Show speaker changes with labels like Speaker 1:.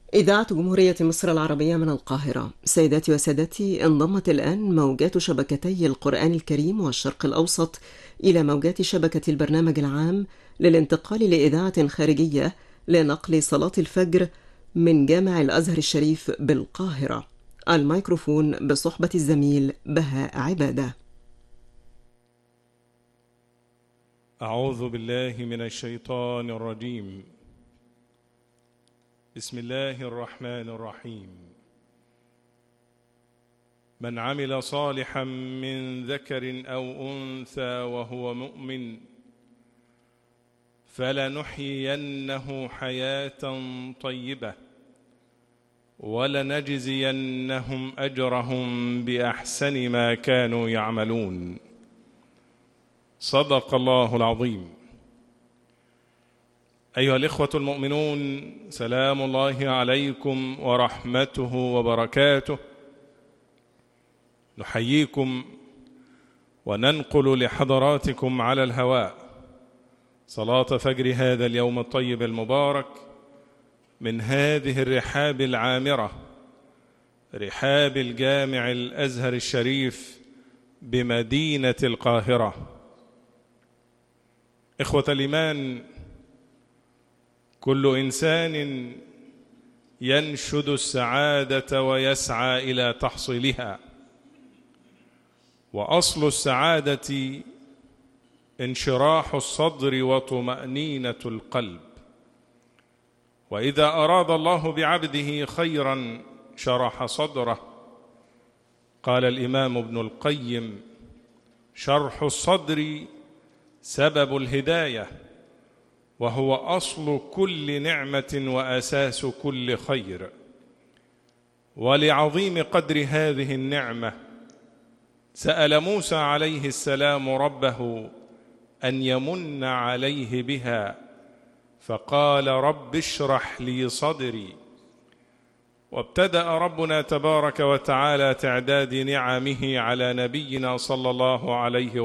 Speaker 1: إذاعة جمهورية مصر العربية من القاهرة. سيداتي وسادتي، انضمت الآن موجات شبكتي القرآن الكريم والشرق الأوسط إلى موجات شبكة البرنامج العام للانتقال لإذاعة خارجية لنقل صلاة الفجر من جامع الأزهر الشريف بالقاهرة. الميكروفون بصحبة الزميل بهاء عبادة.
Speaker 2: أعوذ بالله من الشيطان الرجيم. بسم الله الرحمن الرحيم. من عمل صالحا من ذكر أو أنثى وهو مؤمن فلنحيينه حياة طيبة ولنجزينهم أجرهم بأحسن ما كانوا يعملون. صدق الله العظيم. أيها الإخوة المؤمنون، سلام الله عليكم ورحمته وبركاته. نحييكم وننقل لحضراتكم على الهواء صلاة فجر هذا اليوم الطيب المبارك من هذه الرحاب العامرة، رحاب الجامع الأزهر الشريف بمدينة القاهرة. إخوة الإيمان، كل إنسان ينشد السعادة ويسعى إلى تحصيلها، وأصل السعادة انشراح الصدر وطمأنينة القلب، وإذا أراد الله بعبده خيرا شرح صدره. قال الإمام ابن القيم: شرح الصدر سبب الهداية، وهو أصل كل نعمة وأساس كل خير. ولعظيم قدر هذه النعمة سأل موسى عليه السلام ربه أن يمن عليه بها، فقال: رب اشرح لي صدري. وابتدأ ربنا تبارك وتعالى تعداد نعمه على نبينا صلى الله عليه